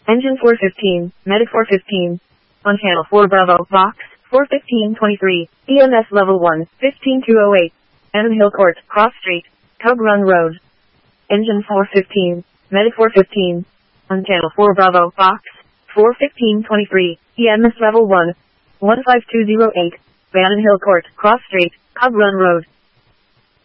Engine 415, Medic 415. On channel 4 Bravo, Vox, 41523, EMS level 1, 15208. Annam Hill Court, Cross Street, Cub Run Road. Engine 415, Medic 415. On channel 4 Bravo, Vox, 41523, EMS level 1, 15208. Bannon Hill Court, Cross Street, Cub Run Road.